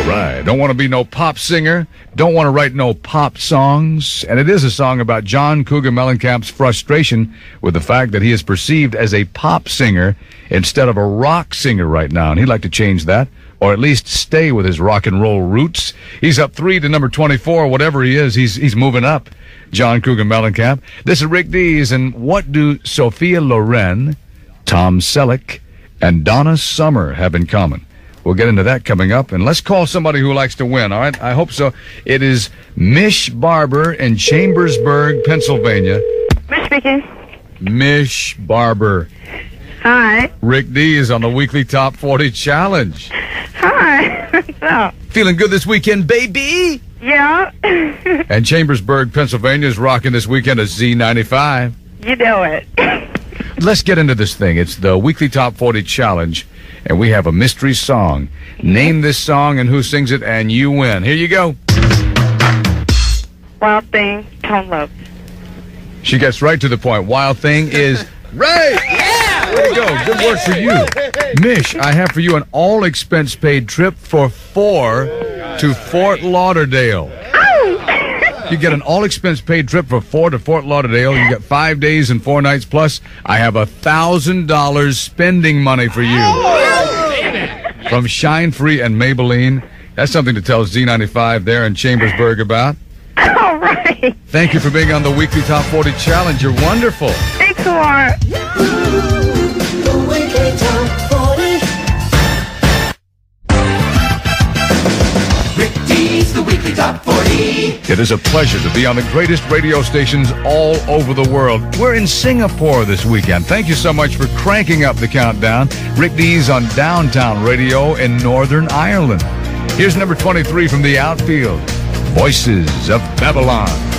Right. Don't want to be no pop singer. Don't want to write no pop songs. And it is a song about John Cougar Mellencamp's frustration with the fact that he is perceived as a pop singer instead of a rock singer right now. And he'd like to change that, or at least stay with his rock and roll roots. He's up 3 to number 24. Whatever he is, he's moving up. John Cougar Mellencamp. This is Rick Dees, and what do Sophia Loren, Tom Selleck, and Donna Summer have in common? We'll get into that coming up, and let's call somebody who likes to win, all right? I hope so. It is Mish Barber in Chambersburg, Pennsylvania. Mish speaking. Mish Barber. Hi. Rick Dees on the Weekly Top 40 Challenge. Hi. What's up? Feeling good this weekend, baby? Yeah. And Chambersburg, Pennsylvania is rocking this weekend a Z95. You know it. Let's get into this thing. It's the Weekly Top 40 Challenge, and we have a mystery song. Name this song and who sings it, and you win. Here you go. Wild Thing, Tone Loc. She gets right to the point. Wild Thing is right. Yeah! Way to go. Good work for you. Mish, I have for you an all-expense-paid trip for 4 to Fort Lauderdale. You get an all-expense-paid trip for 4 to Fort Lauderdale. You get 5 days and 4 nights. Plus, I have $1,000 spending money for you. From Shine Free and Maybelline. That's something to tell Z95 there in Chambersburg about. All right. Thank you for being on the Weekly Top 40 Challenge. You're wonderful. Thanks a lot. The Weekly Top 40. Rick Dees, the Weekly Top 40. It is a pleasure to be on the greatest radio stations all over the world. We're in Singapore this weekend. Thank you so much for cranking up the countdown. Rick Dees on Downtown Radio in Northern Ireland. Here's number 23 from the outfield, Voices of Babylon.